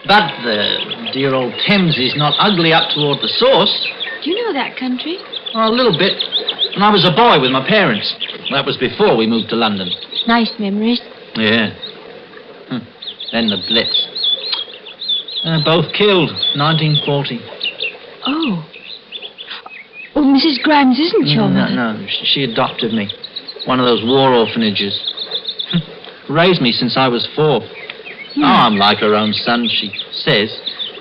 But the dear old Thames is not ugly up toward the source. Do you know that country? Oh, a little bit. When I was a boy with my parents. That was before we moved to London. Nice memories. Yeah. Then the Blitz. Both killed, 1940. Oh. Well, Mrs. Grimes isn't your mother. No, she adopted me. One of those war orphanages. Raised me since I was 4. Oh, I'm like her own son, she says.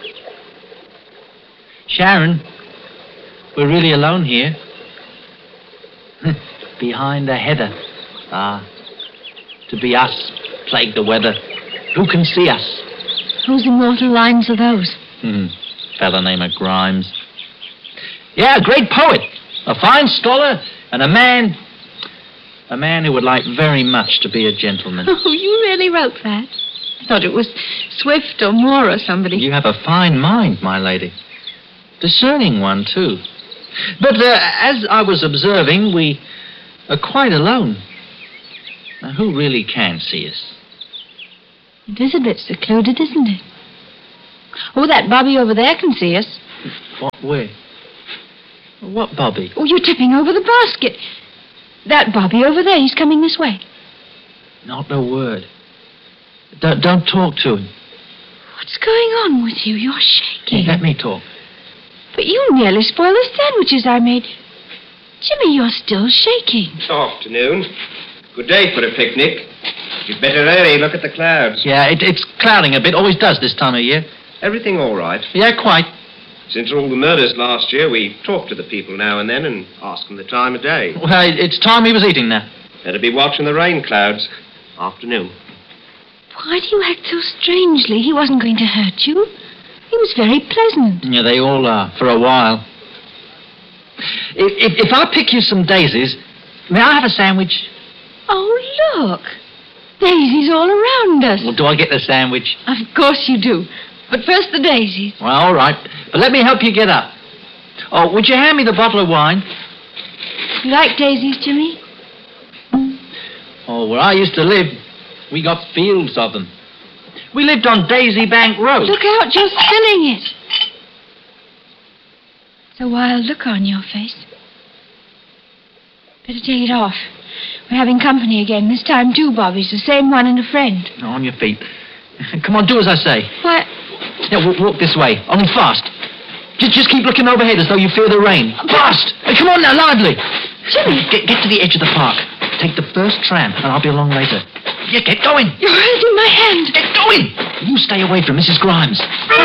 Sharon, we're really alone here. Behind the heather. To be us, plague the weather. Who can see us? Whose immortal lines are those? Fella named Grimes. Yeah, a great poet. A fine scholar and a man who would like very much to be a gentleman. Oh, you really wrote that? I thought it was Swift or Moore or somebody. You have a fine mind, my lady. Discerning one, too. But as I was observing, we are quite alone. Now, who really can see us? It is a bit secluded, isn't it? Oh, that Bobby over there can see us. What, where? What Bobby? Oh, you're tipping over the basket. That Bobby over there, he's coming this way. Not a word. Don't talk to him. What's going on with you? You're shaking. Hey, let me talk. But you nearly spoiled the sandwiches I made. Jimmy, you're still shaking. Afternoon. Good day for a picnic. You'd better hurry. Look at the clouds. Yeah, it's clouding a bit. Always does this time of year. Everything all right? Yeah, quite. Since all the murders last year, we talk to the people now and then and ask them the time of day. Well, it's time he was eating now. Better be watching the rain clouds. Afternoon. Why do you act so strangely? He wasn't going to hurt you. He was very pleasant. Yeah, they all are, for a while. If I pick you some daisies, may I have a sandwich? Oh, look. Daisies all around us. Well, do I get the sandwich? Of course you do. But first the daisies. Well, all right. But let me help you get up. Oh, would you hand me the bottle of wine? You like daisies, Jimmy? Oh, where I used to live, we got fields of them. We lived on Daisy Bank Road. Look out, you're spilling it. It's a wild look on your face. Better take it off. We're having company again. This time, 2 Bobbies, the same one and a friend. Oh, on your feet. Come on, do as I say. What? Yeah, walk this way. Only fast. Just keep looking overhead as though you fear the rain. Fast! Hey, come on now, lively. Jimmy. Get to the edge of the park. Take the first tram, and I'll be along later. Yeah, get going. You're holding my hand. Get going. You stay away from Mrs. Grimes.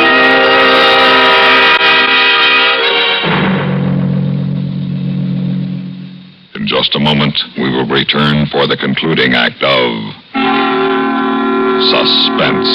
In just a moment, we will return for the concluding act of Suspense.